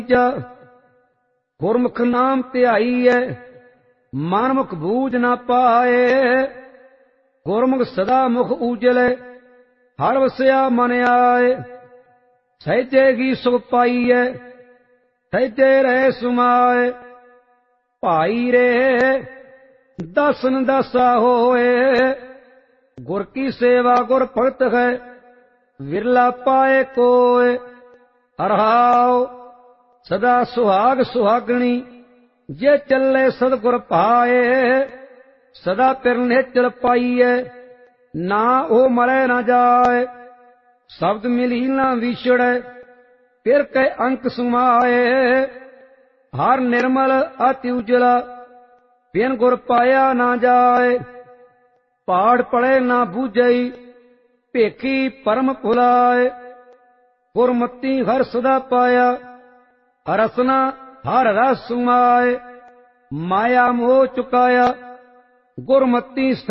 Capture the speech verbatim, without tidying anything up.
ਤੀਜਾ ਗੁਰਮੁਖ ਨਾਮ ਧਿਆਈਐ ਮਨ ਮੁਖ ਬੂਝ ਨਾ ਪਾਏ। ਗੁਰਮੁਖ ਸਦਾ ਮੁਖ ਊਜਲੇ ਹਰ ਵਸਿਆ ਮਨ ਆਏ। ਸਹਿਜੇ ਕੀ ਸੁਖ ਪਾਈਐ ਸਹਿਜੇ ਰਹਿ ਸੁਮਾਏ। ਭਾਈ ਰੇ ਦਸਨ ਦਸਾ ਹੋਏ ਗੁਰ ਕੀ ਸੇਵਾ ਗੁਰ ਭਗਤ ਹੈ ਵਿਰਲਾ ਪਾਏ ਕੋਏ। ਰਹਾਉ ਸਦਾ ਸੁਹਾਗ ਸੁਹਾਗਣੀ ਜੇ ਚੱਲੇ ਸਤਿਗੁਰ ਪਾਏ। ਸਦਾ ਪਿਰ ਨਿਹਚਲ ਪਾਈਐ ਨਾ ਉਹ ਮਰੈ ਨਾ ਜਾਏ। ਸ਼ਬਦ ਮਿਲੀ ਨਾ ਵਿਛੜੈ ਫਿਰ ਕੈ ਅੰਕ ਸੁਮਾਏ। ਹਰ ਨਿਰਮਲ ਅਤਿ ਉਜਲਾ ਬਿਨ ਗੁਰ ਪਾਇਆ ਨਾ ਜਾਏ। ਪਾੜ ਪੜੇ ਨਾ ਬੂਝਈ ਭੇਖੀ ਪਰਮ ਭੁਲਾਏ। ਗੁਰਮਤੀ ਹਰ ਸਦਾ ਪਾਇਆ ਰਸਨਾ ਹਰ ਰਸ ਸੁਮਾਏ। ਮਾਇਆ ਮੋਹ ਚੁਕਾਇਆ ਗੁਰਮਤੀ